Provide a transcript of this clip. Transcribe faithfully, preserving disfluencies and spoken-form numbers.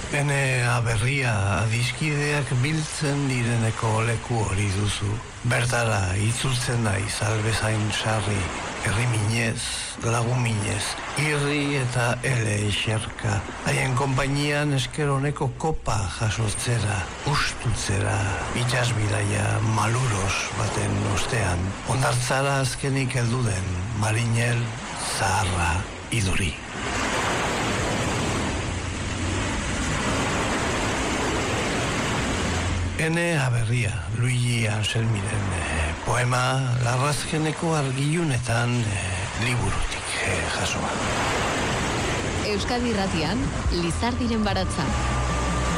Ene aberria adiskideak biltzen direneko leku hori duzu. Bertara itzultzen naiz albezain sarri, herriminez, laguminez, irri eta ele eserka. Haien konpainian eskeroneko kopa jasotzera, ustutzera, itxasbidaia maluros baten ostean. Ondartzara azkenik heldu den, marinel, zaharra, iduri. Ene aberria, Luigi Anselmiren eh, poema larrazkeneko argilunetan eh, liburutik eh, jasoa. Euskadi Irratian, Lizardiren baratza.